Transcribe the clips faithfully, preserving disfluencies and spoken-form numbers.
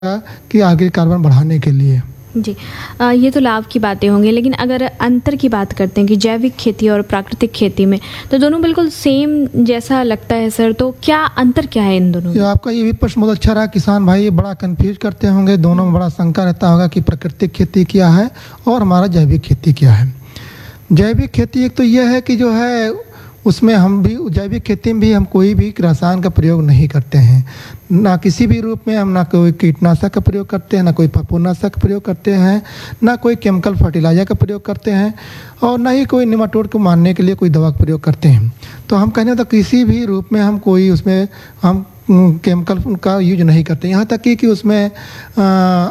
कि आगे कार्बन बढ़ाने के लिए। जी आ, ये तो लाभ की बातें होंगी, लेकिन अगर अंतर की बात करते हैं कि जैविक खेती और प्राकृतिक खेती में, तो दोनों बिल्कुल सेम जैसा लगता है सर, तो क्या अंतर क्या है इन दोनों में? आपका ये भी प्रश्न बहुत अच्छा रहा। किसान भाई ये बड़ा कंफ्यूज करते होंगे, दोनों में बड़ा शंका रहता होगा कि प्राकृतिक खेती क्या है और हमारा जैविक खेती क्या है। जैविक खेती एक तो यह है कि जो है उसमें हम भी जैविक खेती में भी हम कोई भी रसायन का प्रयोग नहीं करते हैं, ना किसी भी रूप में हम ना कोई कीटनाशक का प्रयोग करते हैं, ना कोई फफूंदनाशक का प्रयोग करते हैं, ना कोई केमिकल फर्टिलाइजर का प्रयोग करते हैं, और ना ही कोई निमाटोड को मारने के लिए कोई दवा का प्रयोग करते हैं। तो हम कहने तो किसी भी रूप में हम कोई उसमें हम केमिकल का यूज नहीं करते। यहाँ तक कि, कि उसमें आ,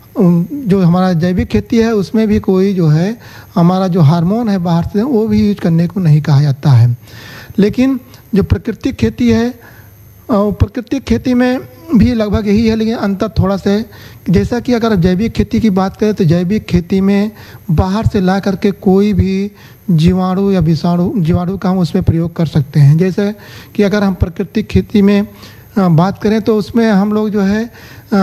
जो हमारा जैविक खेती है उसमें भी कोई जो है हमारा जो हार्मोन है बाहर से वो भी यूज करने को नहीं कहा जाता है। लेकिन जो प्राकृतिक खेती है, प्राकृतिक खेती में भी लगभग यही है, लेकिन अंतर थोड़ा सा है। जैसा कि अगर जैविक खेती की बात करें तो जैविक खेती में बाहर से ला करके कोई भी जीवाणु या विषाणु जीवाणु का हम उसमें प्रयोग कर सकते हैं। जैसे कि अगर हम प्राकृतिक खेती में बात करें तो उसमें हम लोग जो है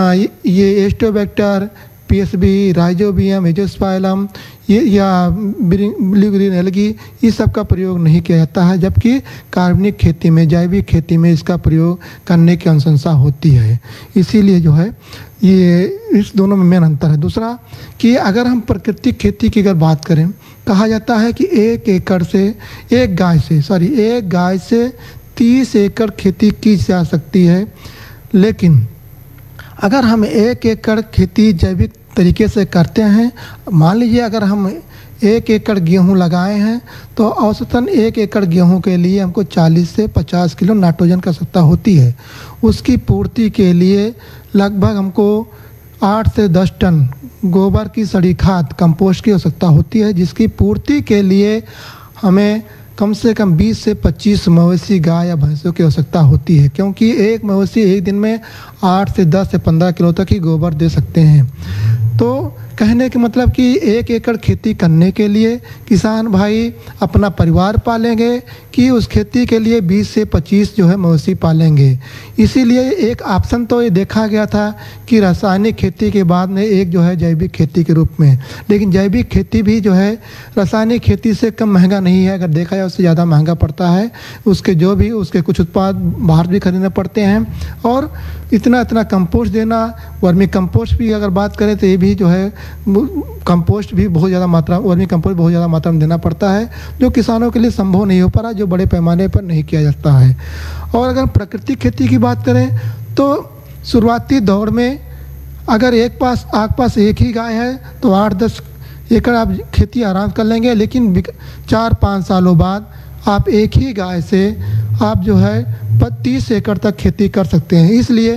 ये एस्टोबैक्टर, पीएसबी, राइजोबियम, एजोस्पाइलम ये या ब्लू ग्रीन एल्गी इस सब का प्रयोग नहीं किया जाता है, जबकि कार्बनिक खेती में जैविक खेती में इसका प्रयोग करने की अनुशंसा होती है। इसीलिए जो है ये इस दोनों में मेन अंतर है। दूसरा कि अगर हम प्राकृतिक खेती की अगर बात करें, कहा जाता है कि एक एकड़ से एक गाय से सॉरी एक गाय से तीस एकड़ खेती की जा सकती है। लेकिन अगर हम एक एकड़ खेती जैविक तरीके से करते हैं, मान लीजिए अगर हम एक एकड़ गेहूं लगाए हैं तो औसतन एक एकड़ गेहूं के लिए हमको चालीस से पचास किलो नाइट्रोजन की आवश्यकता होती है। उसकी पूर्ति के लिए लगभग हमको आठ से दस टन गोबर की सड़ी खाद कंपोस्ट की आवश्यकता होती है, जिसकी पूर्ति के लिए हमें कम से कम बीस से पच्चीस मवेशी गाय या भैंसों की आवश्यकता होती है, क्योंकि एक मवेशी एक दिन में आठ से दस से पंद्रह किलो तक ही गोबर दे सकते हैं। तो कहने के मतलब कि एक एकड़ खेती करने के लिए किसान भाई अपना परिवार पालेंगे कि उस खेती के लिए बीस से पच्चीस जो है मवेशी पालेंगे। इसीलिए एक ऑप्शन तो ये देखा गया था कि रासायनिक खेती के बाद में एक जो है जैविक खेती के रूप में, लेकिन जैविक खेती भी जो है रासायनिक खेती से कम महंगा नहीं है। अगर देखा जाए उससे ज़्यादा महंगा पड़ता है। उसके जो भी उसके कुछ उत्पाद बाहर भी खरीदने पड़ते हैं, और इतना इतना कंपोस्ट देना, वर्मी कंपोस्ट भी अगर बात करें तो ये भी जो है कंपोस्ट भी बहुत ज़्यादा मात्रा वर्मी कंपोस्ट बहुत ज़्यादा मात्रा में देना पड़ता है, जो किसानों के लिए संभव नहीं हो पा रहा, जो बड़े पैमाने पर नहीं किया जाता है। और अगर प्राकृतिक खेती की बात करें तो शुरुआती दौर में अगर एक पास आग पास एक ही गाय है तो आठ दस एकड़ आप खेती आराम कर लेंगे, लेकिन चार पाँच सालों बाद आप एक ही गाय से आप जो है तीस एकड़ तक खेती कर सकते हैं। इसलिए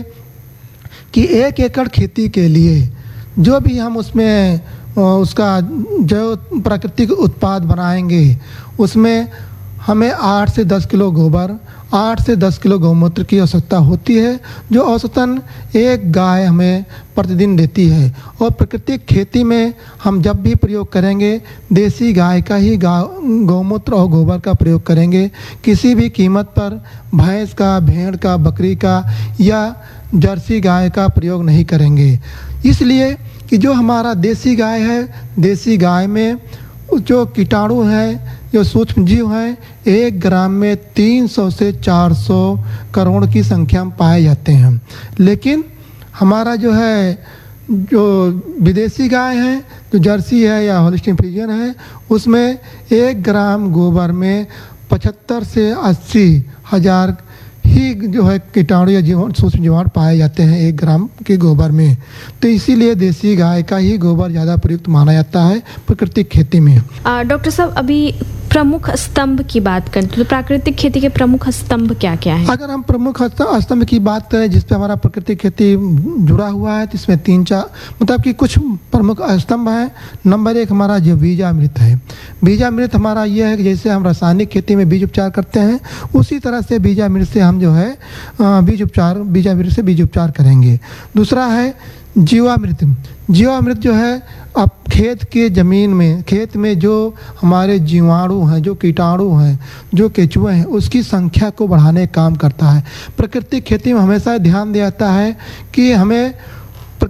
कि एक एकड़ खेती के लिए जो भी हम उसमें उसका जो प्राकृतिक उत्पाद बनाएंगे उसमें हमें आठ से दस किलो गोबर, आठ से दस किलो गौमूत्र की आवश्यकता होती है, जो औसतन एक गाय हमें प्रतिदिन देती है। और प्राकृतिक खेती में हम जब भी प्रयोग करेंगे देसी गाय का ही गौमूत्र और गोबर का प्रयोग करेंगे। किसी भी कीमत पर भैंस का, भेड़ का, बकरी का या जर्सी गाय का प्रयोग नहीं करेंगे। इसलिए कि जो हमारा देसी गाय है, देसी गाय में जो कीटाणु हैं, जो सूक्ष्म जीव हैं, एक ग्राम में तीन सौ से चार सौ करोड़ की संख्या में पाए जाते हैं। लेकिन हमारा जो है जो विदेशी गाय है, जो जर्सी है या होल्स्टीन फ्रीजियन है, उसमें एक ग्राम गोबर में पचहत्तर से अस्सी हजार ही जो है कीटाणु या जीवाणु सूक्ष्म जीवाणु पाए जाते हैं एक ग्राम के गोबर में। तो इसीलिए देसी गाय का ही गोबर ज़्यादा प्रयुक्त माना जाता है प्राकृतिक खेती में। डॉक्टर साहब, अभी प्रमुख स्तंभ की बात करें तो प्राकृतिक खेती के प्रमुख स्तंभ क्या क्या है? अगर हम प्रमुख स्तंभ की बात करें जिस पे हमारा प्राकृतिक खेती जुड़ा हुआ है, तो इसमें तीन चार मतलब कि कुछ प्रमुख स्तंभ हैं। नंबर एक हमारा जो बीजामृत है। बीजामृत हमारा ये है कि जैसे हम रासायनिक खेती में बीज उपचार करते हैं, उसी तरह से बीजामृत से हम जो है बीज उपचार बीजामृत से बीज उपचार करेंगे। दूसरा है जीवामृत। जीवामृत जो है अब खेत के ज़मीन में खेत में जो हमारे जीवाणु हैं, जो कीटाणु हैं, जो केचुए हैं, उसकी संख्या को बढ़ाने का काम करता है। प्राकृतिक खेती में हमेशा ध्यान दिया जाता है कि हमें